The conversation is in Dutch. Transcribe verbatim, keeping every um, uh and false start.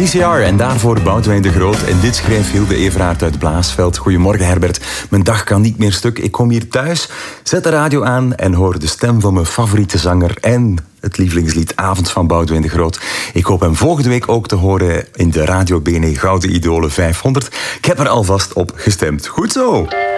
C C R en daarvoor Boudewijn de Groot. En dit schreef Hilde Everaert uit Blaasveld. Goedemorgen Herbert. Mijn dag kan niet meer stuk. Ik kom hier thuis, zet de radio aan en hoor de stem van mijn favoriete zanger en het lievelingslied Avond van Boudewijn de Groot. Ik hoop hem volgende week ook te horen in de Radio B N E Gouden Idolen vijfhonderd. Ik heb er alvast op gestemd. Goed zo!